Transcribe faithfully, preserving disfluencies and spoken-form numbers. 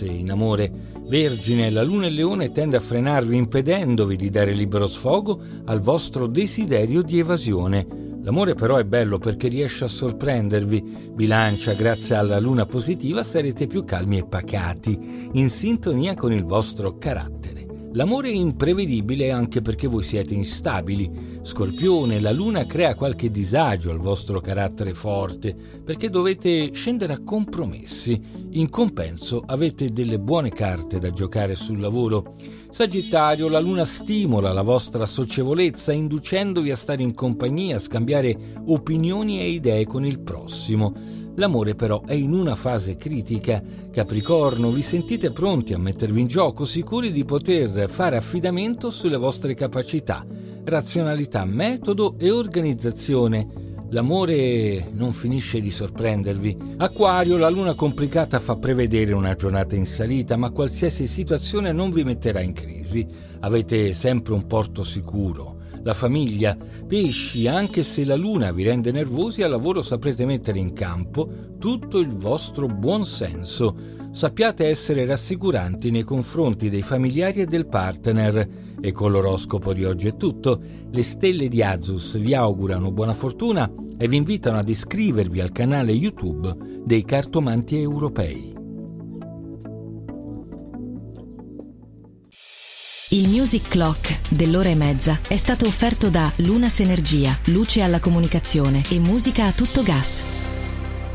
se in amore. Vergine, la luna e il leone tende a frenarvi impedendovi di dare libero sfogo al vostro desiderio di evasione. L'amore però è bello perché riesce a sorprendervi. Bilancia, grazie alla luna positiva sarete più calmi e pacati, in sintonia con il vostro carattere. L'amore è imprevedibile anche perché voi siete instabili. Scorpione, la luna crea qualche disagio al vostro carattere forte perché dovete scendere a compromessi. In compenso avete delle buone carte da giocare sul lavoro. Sagittario, la luna stimola la vostra socievolezza inducendovi a stare in compagnia, a scambiare opinioni e idee con il prossimo. L'amore però è in una fase critica. Capricorno, vi sentite pronti a mettervi in gioco, sicuri di poter fare affidamento sulle vostre capacità, razionalità, metodo e organizzazione. L'amore non finisce di sorprendervi. Acquario, la luna complicata fa prevedere una giornata in salita, ma qualsiasi situazione non vi metterà in crisi. Avete sempre un porto sicuro. La famiglia. Pesci, anche se la luna vi rende nervosi, al lavoro saprete mettere in campo tutto il vostro buon senso. Sappiate essere rassicuranti nei confronti dei familiari e del partner. E con l'oroscopo di oggi è tutto. Le stelle di Azus vi augurano buona fortuna e vi invitano ad iscrivervi al canale YouTube dei Cartomanti Europei. Il Music Clock dell'ora e mezza è stato offerto da Lunas Energia, luce alla comunicazione e musica a tutto gas.